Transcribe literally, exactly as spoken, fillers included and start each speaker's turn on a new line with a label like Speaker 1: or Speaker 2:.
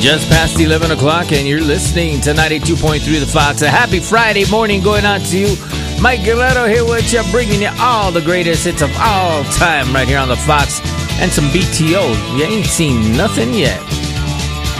Speaker 1: Just past eleven o'clock, and you're listening to ninety-two point three The Fox. A happy Friday morning going out to you. Mike Guerrero here with you, bringing you all the greatest hits of all time right here on The Fox. And some B T O. You ain't seen nothing yet.